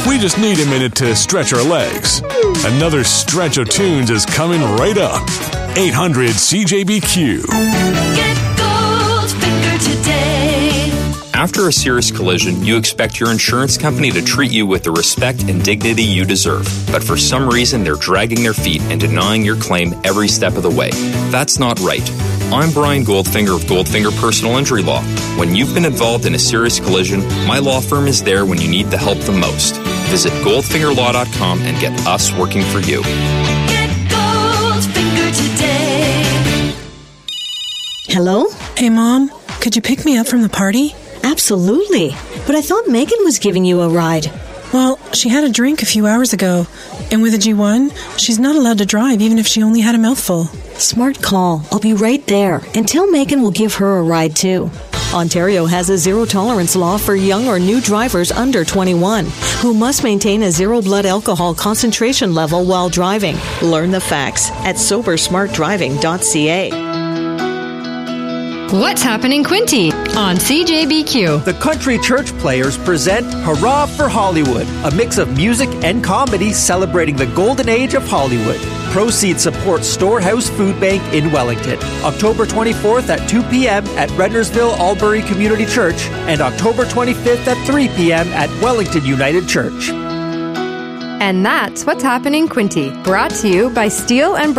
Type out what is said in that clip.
We just need a minute to stretch our legs. Another stretch of tunes is coming right up. 800 CJBQ. Get Goldfinger today. After a serious collision, you expect your insurance company to treat you with the respect and dignity you deserve. But for some reason, they're dragging their feet and denying your claim every step of the way. That's not right. I'm Brian Goldfinger of Goldfinger Personal Injury Law. When you've been involved in a serious collision, my law firm is there when you need the help the most. Visit goldfingerlaw.com and get us working for you. Get Goldfinger today. Hello? Hey, Mom. Could you pick me up from the party? Absolutely. But I thought Megan was giving you a ride. Well, she had a drink a few hours ago. And with a G1, she's not allowed to drive even if she only had a mouthful. Smart call. I'll be right there. And tell Megan we'll give her a ride too. Ontario has a zero-tolerance law for young or new drivers under 21 who must maintain a zero blood alcohol concentration level while driving. Learn the facts at sobersmartdriving.ca. What's happening, Quinty, on CJBQ? The Country Church Players present Hurrah for Hollywood, a mix of music and comedy celebrating the golden age of Hollywood. Proceeds support Storehouse Food Bank in Wellington. October 24th at 2 p.m. at Rendersville Albury Community Church and October 25th at 3 p.m. at Wellington United Church. And that's What's Happening, Quinty, brought to you by Steel and